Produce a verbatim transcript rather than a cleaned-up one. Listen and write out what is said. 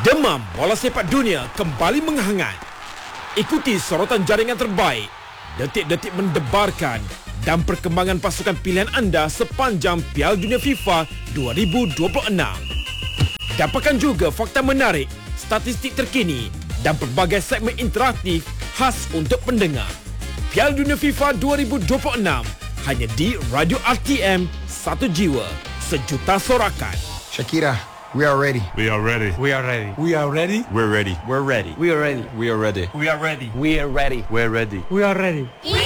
Demam bola sepak dunia kembali menghangat. Ikuti sorotan jaringan terbaik, detik-detik mendebarkan dan perkembangan pasukan pilihan anda sepanjang Piala Dunia FIFA dua ribu dua puluh enam. Dapatkan juga fakta menarik, statistik terkini dan pelbagai segmen interaktif khas untuk pendengar. Piala Dunia FIFA dua ribu dua puluh enam hanya di Radio R T M, satu jiwa, sejuta sorakan. Shakira, we are ready. We are ready. We are ready. We are ready. We're ready. We're ready. We are ready. We are ready. We are ready. We are ready. We're ready. We are ready.